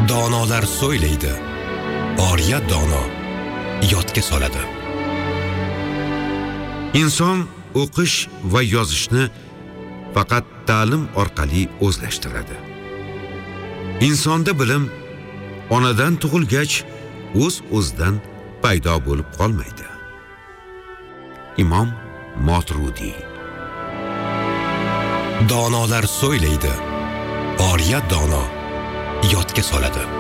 Donolar so'ylaydi, oriya dono yodga soladi. Inson o'qish va yozishni faqat ta'lim orqali o'zlashtiradi. Insonda bilim onadan tug'ilgach o'z-o'zidan paydo bo'lib qolmaydi. Imom Moturudi. Donolar so'ylaydi, oriya dono yodga soladi.